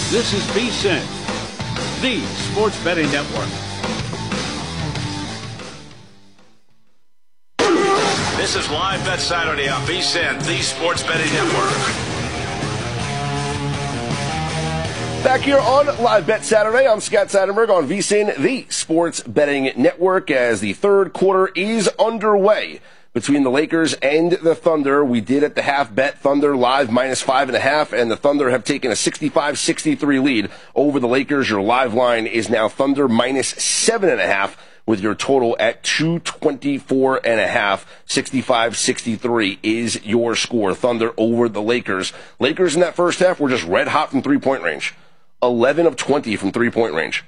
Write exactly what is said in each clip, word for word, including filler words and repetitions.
This is VSiN, the Sports Betting Network. This is Live Bet Saturday on VSiN, the Sports Betting Network. Back here on Live Bet Saturday, I'm Scott Seidenberg on VSiN, the Sports Betting Network, as the third quarter is underway between the Lakers and the Thunder. We did at the half bet Thunder live minus five and a half, and the Thunder have taken a sixty-five sixty-three lead over the Lakers. Your live line is now Thunder minus seven and a half, with your total at two twenty-four and a half. sixty-five sixty-three is your score. Thunder over the Lakers. Lakers in that first half were just red hot from three-point range. eleven of twenty from three-point range.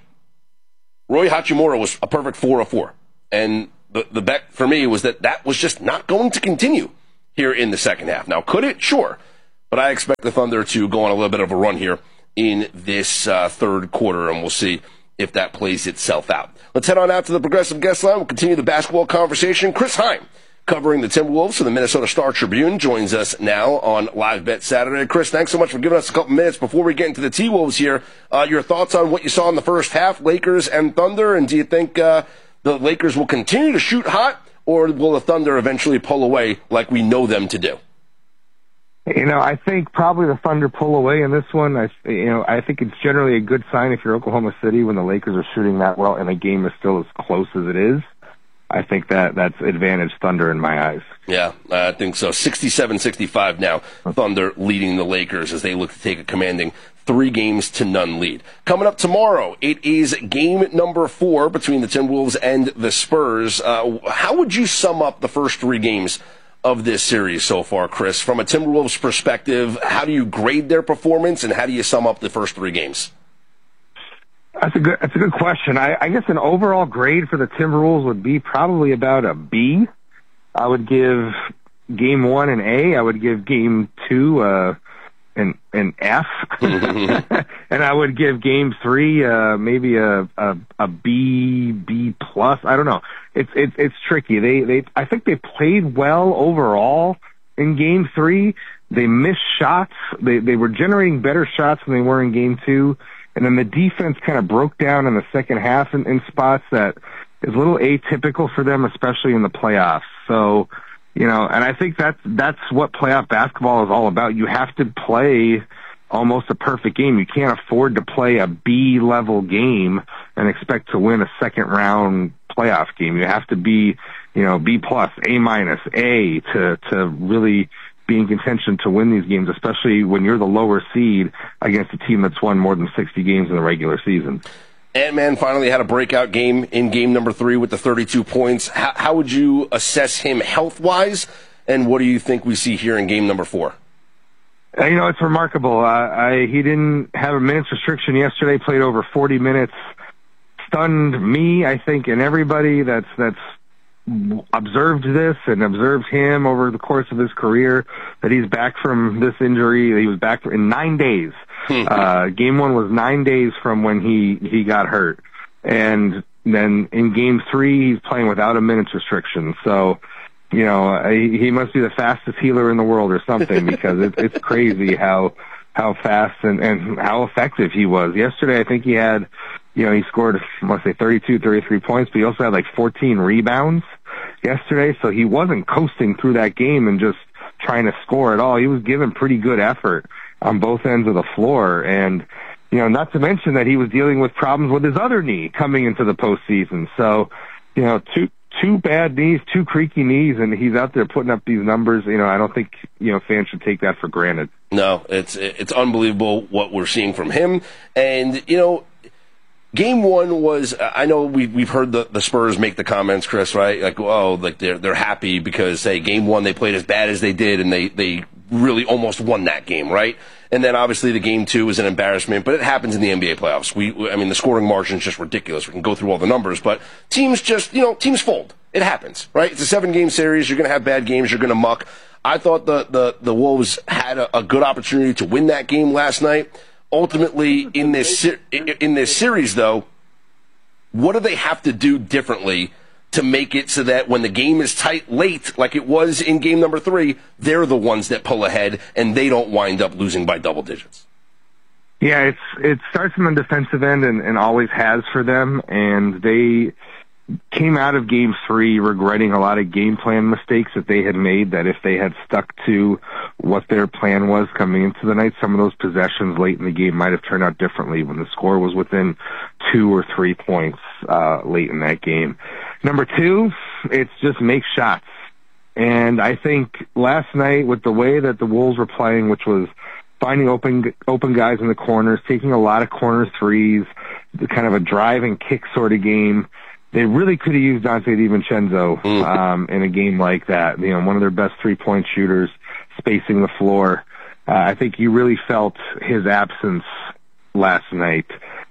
Rui Hachimura was a perfect four of four. And the, the bet for me was that that was just not going to continue here in the second half. Now, could it? Sure. But I expect the Thunder to go on a little bit of a run here in this uh, third quarter, and we'll see if that plays itself out. Let's head on out to the Progressive Guest Line. We'll continue the basketball conversation. Chris Heim, covering the Timberwolves for the Minnesota Star Tribune, joins us now on Live Bet Saturday. Chris, thanks so much for giving us a couple minutes before we get into the T-Wolves here. Uh, your thoughts on what you saw in the first half, Lakers and Thunder, and do you think uh, the Lakers will continue to shoot hot, or will the Thunder eventually pull away like we know them to do? You know, I think probably the Thunder pull away in this one. I, you know, I think it's generally a good sign if you're Oklahoma City when the Lakers are shooting that well and the game is still as close as it is. I think that that's advantage Thunder in my eyes. Yeah, I think so. sixty-seven sixty-five now. Thunder leading the Lakers as they look to take a commanding three games to none lead. Coming up tomorrow, it is game number four between the Timberwolves and the Spurs. Uh, how would you sum up the first three games of this series so far, Chris? From a Timberwolves perspective, how do you grade their performance, and how do you sum up the first three games? That's a good. That's a good question. I, I guess an overall grade for the Timberwolves would be probably about a B. I would give game one an A. I would give game two uh, an an F, and I would give game three uh, maybe a, a a B B plus. I don't know. It's it's it's tricky. They they I think they played well overall in game three. They missed shots. They they were generating better shots than they were in game two. And then the defense kind of broke down in the second half in, in spots that is a little atypical for them, especially in the playoffs. So, you know, and I think that's, that's what playoff basketball is all about. You have to play almost a perfect game. You can't afford to play a B-level game and expect to win a second-round playoff game. You have to be, you know, B plus, A minus, A to, to really be in contention to win these games, especially when you're the lower seed against a team that's won more than sixty games in the regular season. Ant-Man finally had a breakout game in game number three with the thirty-two points. How, how would you assess him health-wise, and what do you think we see here in game number four? Uh, you know, it's remarkable. Uh, I, he didn't have a minutes restriction yesterday, played over forty minutes, stunned me, I think, and everybody that's that's observed this and observed him over the course of his career, that he's back from this injury. He was back in nine days. uh, game one was nine days from when he, he got hurt. And then in game three, he's playing without a minutes restriction. So, you know, he, he must be the fastest healer in the world or something, because it, it's crazy how, how fast and, and how effective he was. Yesterday, I think he had, you know, he scored, I want to say thirty-two, thirty-three points, but he also had like fourteen rebounds yesterday. So he wasn't coasting through that game and just trying to score at all. He was giving pretty good effort on both ends of the floor. And, you know, not to mention that he was dealing with problems with his other knee coming into the postseason. So, you know, two, two bad knees, two creaky knees, and he's out there putting up these numbers. You know, I don't think, you know, fans should take that for granted. No, it's, it's unbelievable what we're seeing from him. And, you know, game one was, I know we, we've heard the, the Spurs make the comments, Chris, right? Like, oh, like they're, they're happy because, hey, game one they played as bad as they did, and they, they really almost won that game, right? And then obviously the game two was an embarrassment, but it happens in the N B A playoffs. We, I mean, the scoring margin is just ridiculous. We can go through all the numbers, but teams just, you know, teams fold. It happens, right? It's a seven-game series. You're going to have bad games. You're going to muck. I thought the, the, the Wolves had a, a good opportunity to win that game last night. Ultimately, in this in this series, though, what do they have to do differently to make it so that when the game is tight late, like it was in game number three, they're the ones that pull ahead and they don't wind up losing by double digits? Yeah, it's it starts on the defensive end and, and always has for them, and they came out of game three regretting a lot of game plan mistakes that they had made, that if they had stuck to what their plan was coming into the night, some of those possessions late in the game might have turned out differently when the score was within two or three points uh, late in that game. Number two, it's just make shots. And I think last night with the way that the Wolves were playing, which was finding open open guys in the corners, taking a lot of corner threes, the kind of a drive and kick sort of game, they really could have used Donte DiVincenzo mm. um, in a game like that. You know, one of their best three-point shooters, spacing the floor. Uh, I think you really felt his absence last night.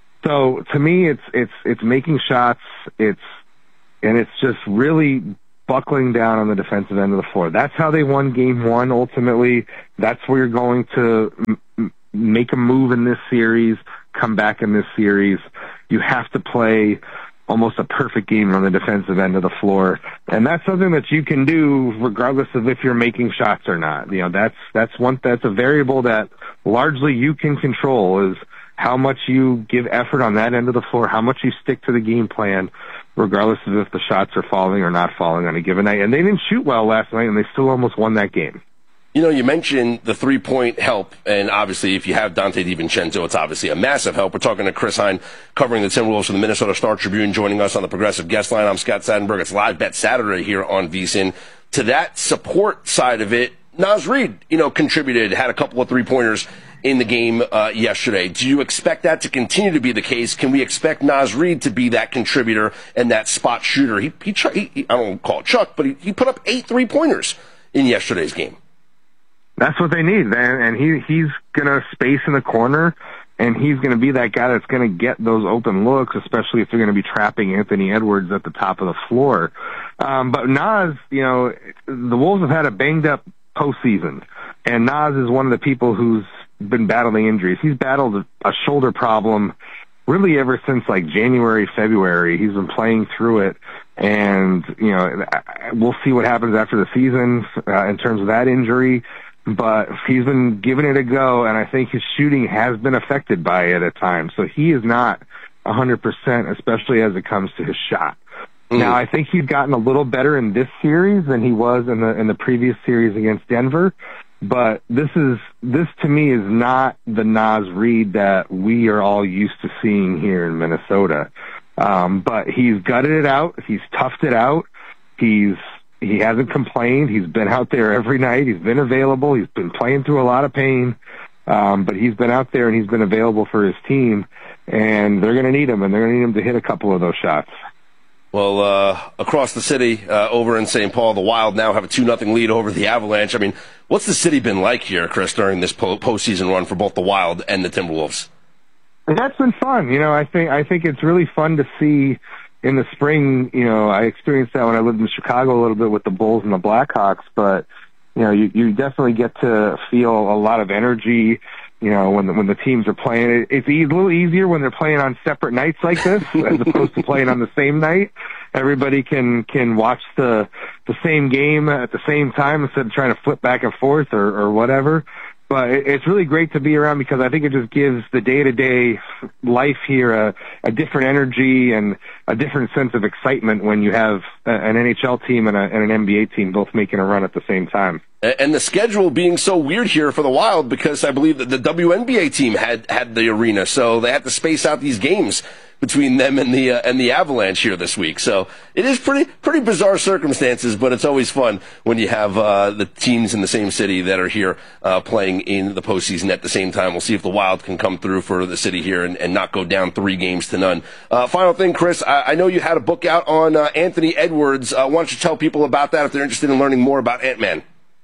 So to me, it's it's it's making shots. It's and it's just really buckling down on the defensive end of the floor. That's how they won game one. Ultimately, that's where you're going to m- make a move in this series, come back in this series. You have to play almost a perfect game on the defensive end of the floor. And that's something that you can do regardless of if you're making shots or not. You know, that's, that's one, that's a variable that largely you can control, is how much you give effort on that end of the floor, how much you stick to the game plan, regardless of if the shots are falling or not falling on a given night. And they didn't shoot well last night, and they still almost won that game. You know, you mentioned the three-point help, and obviously if you have Donte DiVincenzo, it's obviously a massive help. We're talking to Chris Hine, covering the Timberwolves from the Minnesota Star-Tribune, joining us on the Progressive Guest Line. I'm Scott Seidenberg. It's Live Bet Saturday here on VSiN. To that support side of it, Naz Reid, you know, contributed, had a couple of three-pointers in the game uh, yesterday. Do you expect that to continue to be the case? Can we expect Naz Reid to be that contributor and that spot shooter? He, he, he, he I don't call it Chuck, but he, he put up eight three-pointers in yesterday's game. That's what they need, man. And he he's going to space in the corner, and he's going to be that guy that's going to get those open looks, especially if they're going to be trapping Anthony Edwards at the top of the floor. Um, but Naz, you know, the Wolves have had a banged-up postseason, and Naz is one of the people who's been battling injuries. He's battled a shoulder problem really ever since, like, January, February. He's been playing through it, and, you know, we'll see what happens after the season uh, in terms of that injury. But he's been giving it a go, and I think his shooting has been affected by it at times. So he is not one hundred percent, especially as it comes to his shot. Mm. Now, I think he's gotten a little better in this series than he was in the in the previous series against Denver. But this is this to me is not the Naz Reid that we are all used to seeing here in Minnesota. Um, but he's gutted it out. He's toughed it out. He's He hasn't complained. He's been out there every night. He's been available. He's been playing through a lot of pain. Um, but he's been out there and he's been available for his team. And they're going to need him, and they're going to need him to hit a couple of those shots. Well, uh, across the city, uh, over in Saint Paul, the Wild now have a two nothing lead over the Avalanche. I mean, what's the city been like here, Chris, during this po- postseason run for both the Wild and the Timberwolves? And that's been fun. You know, I think, I think it's really fun to see. In the spring, you know, I experienced that when I lived in Chicago a little bit with the Bulls and the Blackhawks, but, you know, you, you definitely get to feel a lot of energy, you know, when the, when the teams are playing. It, it's a little easier when they're playing on separate nights like this, as opposed to playing on the same night. Everybody can, can watch the, the same game at the same time instead of trying to flip back and forth or, or whatever. But it's really great to be around because I think it just gives the day-to-day life here a, a different energy and a different sense of excitement when you have an N H L team and, a, and an N B A team both making a run at the same time. And the schedule being so weird here for the Wild because I believe that the W N B A team had, had the arena, so they had to space out these games between them and the uh, and the Avalanche here this week. So it is pretty pretty bizarre circumstances, but it's always fun when you have uh, the teams in the same city that are here uh, playing in the postseason at the same time. We'll see if the Wild can come through for the city here and, and not go down three games to none. Uh, final thing, Chris, I, I know you had a book out on uh, Anthony Edwards. Uh, why don't you tell people about that if they're interested in learning more about Ant-Man?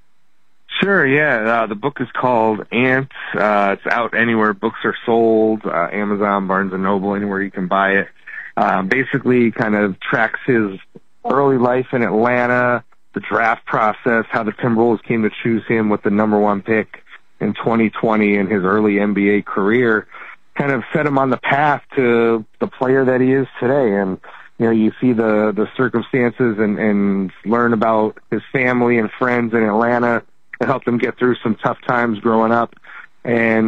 Sure, yeah. Uh, the book is called Ant. Uh, it's out anywhere books are sold, uh, Amazon, Barnes and Noble, anywhere you can buy it. Uh, basically kind of tracks his early life in Atlanta, the draft process, how the Timberwolves came to choose him with the number one pick in twenty twenty in his early N B A career, kind of set him on the path to the player that he is today. And, you know, you see the, the circumstances and, and learn about his family and friends in Atlanta. It helped him get through some tough times growing up. And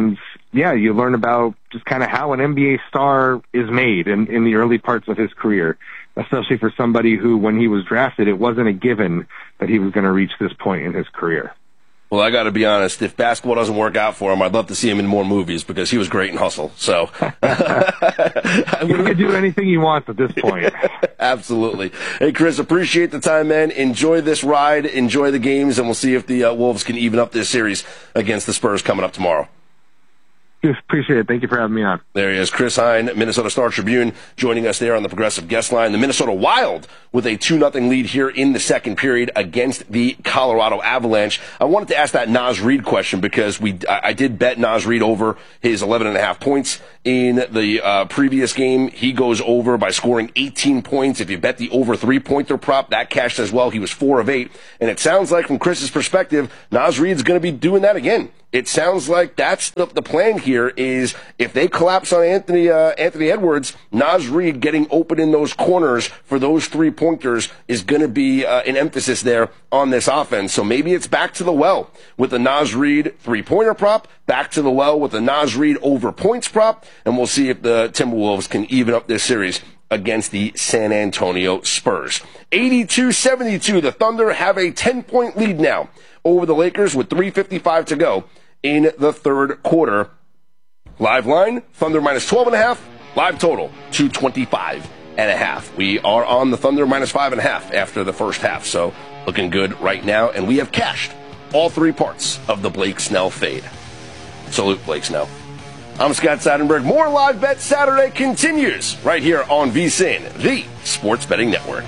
yeah, you learn about just kind of how an N B A star is made in, in the early parts of his career, especially for somebody who, when he was drafted, it wasn't a given that he was going to reach this point in his career. Well, I got to be honest. If basketball doesn't work out for him, I'd love to see him in more movies because he was great in Hustle. So you can do anything he wants at this point. Absolutely. Hey, Chris, appreciate the time, man. Enjoy this ride, enjoy the games, and we'll see if the uh, Wolves can even up this series against the Spurs coming up tomorrow. Just appreciate it. Thank you for having me on. There he is, Chris Hine, Minnesota Star Tribune, joining us there on the Progressive Guest Line. The Minnesota Wild with a two nothing lead here in the second period against the Colorado Avalanche. I wanted to ask that Naz Reid question because we I did bet Naz Reid over his eleven and a half points in the uh, previous game. He goes over by scoring eighteen points. If you bet the over three-pointer prop, that cashed as well. He was four of eight. And it sounds like, from Chris's perspective, Naz Reid's going to be doing that again. It sounds like that's the, the plan here is if they collapse on Anthony uh, Anthony Edwards, Naz Reid getting open in those corners for those three-pointers is going to be uh, an emphasis there on this offense. So maybe it's back to the well with the Naz Reid three-pointer prop, back to the well with the Naz Reid over points prop, and we'll see if the Timberwolves can even up this series against the San Antonio Spurs. eighty-two seventy-two, the Thunder have a ten-point lead now over the Lakers with three fifty-five to go in the third quarter. Live line, Thunder minus twelve and a half. Live total, two twenty-five and a half. We are on the Thunder minus five and a half after the first half, so looking good right now. And we have cashed all three parts of the Blake Snell fade. Salute, Blake Snell. I'm Scott Seidenberg. More Live Bet Saturday continues right here on VSiN, the Sports Betting Network.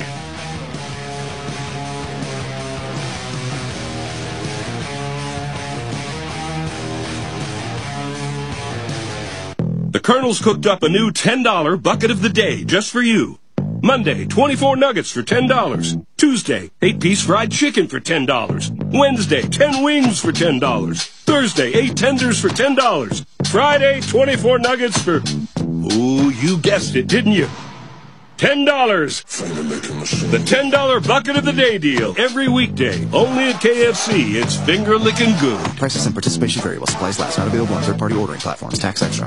The Colonel's cooked up a new ten dollar bucket of the day just for you. Monday, twenty-four nuggets for ten dollars. Tuesday, eight-piece fried chicken for ten dollars. Wednesday, ten wings for ten dollars. Thursday, eight tenders for ten dollars. Friday, twenty-four nuggets for... Ooh, you guessed it, didn't you? ten dollars. The ten dollar bucket of the day deal. Every weekday. Only at K F C. It's finger-licking good. Prices and participation vary while supplies last. Not available on third-party ordering platforms. Tax extra.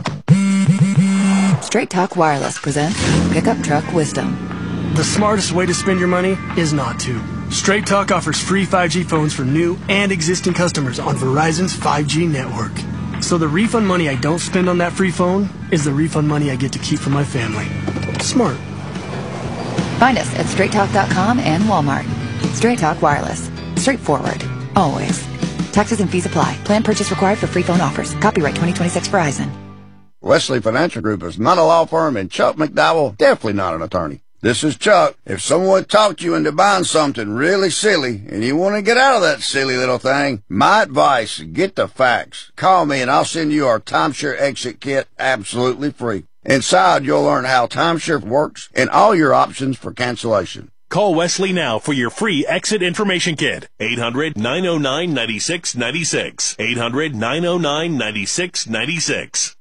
Straight Talk Wireless presents Pickup Truck Wisdom. The smartest way to spend your money is not to. Straight Talk offers free five G phones for new and existing customers on Verizon's five G network. So the refund money I don't spend on that free phone is the refund money I get to keep for my family. Smart. Find us at straight talk dot com and Walmart. Straight Talk Wireless. Straightforward. Always. Taxes and fees apply. Plan purchase required for free phone offers. Copyright twenty twenty-six Verizon. Wesley Financial Group is not a law firm, and Chuck McDowell definitely not an attorney. This is Chuck. If someone talked you into buying something really silly and you want to get out of that silly little thing, my advice, get the facts. Call me and I'll send you our timeshare exit kit absolutely free. Inside, you'll learn how timeshare works and all your options for cancellation. Call Wesley now for your free exit information kit. eight hundred, nine oh nine, nine six nine six. eight hundred, nine oh nine, nine six nine six.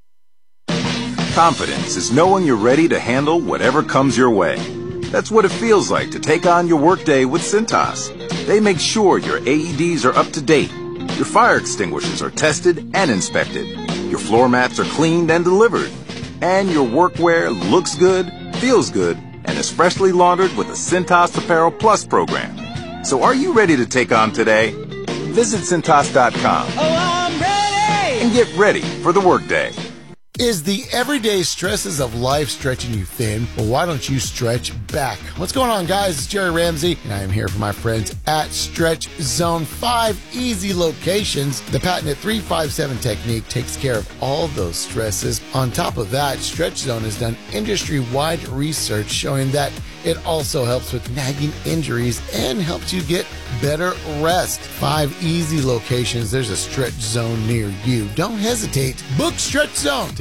Confidence is knowing you're ready to handle whatever comes your way. That's what it feels like to take on your workday with Cintas. They make sure your A E Ds are up to date, your fire extinguishers are tested and inspected, your floor mats are cleaned and delivered, and your workwear looks good, feels good, and is freshly laundered with the Cintas Apparel Plus program. So are you ready to take on today? Visit Cintas dot com. Oh, I'm ready! And get ready for the workday. Is the everyday stresses of life stretching you thin? Well, why don't you stretch back? What's going on, guys? It's Jerry Ramsey, and I am here for my friends at Stretch Zone. Five easy locations. The patented three five seven technique takes care of all those stresses. On top of that, Stretch Zone has done industry-wide research showing that it also helps with nagging injuries and helps you get better rest. Five easy locations. There's a Stretch Zone near you. Don't hesitate. Book Stretch Zone today